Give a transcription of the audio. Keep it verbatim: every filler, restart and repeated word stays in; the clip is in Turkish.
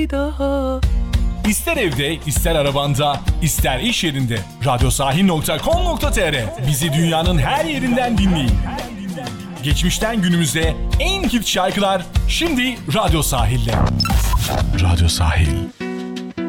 daha. İster evde, ister arabanda, ister iş yerinde. radyosahil nokta com nokta tr. Bizi dünyanın her yerinden dinleyin. Geçmişten günümüze en hit şarkılar şimdi Radyo Sahil'de. Radyo Sahil.